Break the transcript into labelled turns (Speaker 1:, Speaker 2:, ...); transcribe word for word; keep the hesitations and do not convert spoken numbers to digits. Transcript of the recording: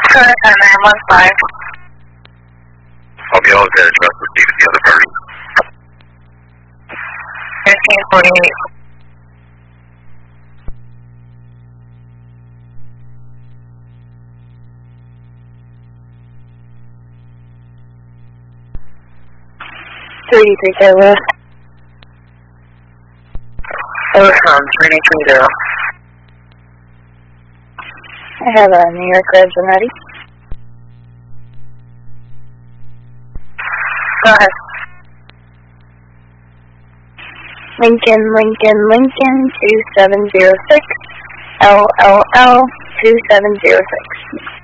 Speaker 1: Current at nine one five.
Speaker 2: I'll be able to address receiving the other party.
Speaker 1: Fifteen forty eight.
Speaker 3: Three three zero.
Speaker 1: Overcome three nine three zero.
Speaker 3: I have a New York Regiment ready.
Speaker 1: Go ahead.
Speaker 3: Lincoln, Lincoln, Lincoln, two seven zero six, L L L, two seven zero six.